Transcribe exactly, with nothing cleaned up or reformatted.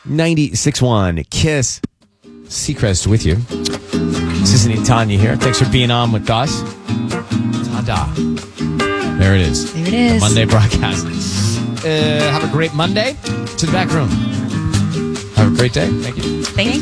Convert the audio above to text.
ninety-six point one Kiss. Seacrest with you. Sissy and Tanya here. Thanks for being on with us. Ta-da. There it is. There it is. Monday broadcast. Uh, have a great Monday. To the back room. Have a great day. Thank you. Thank you.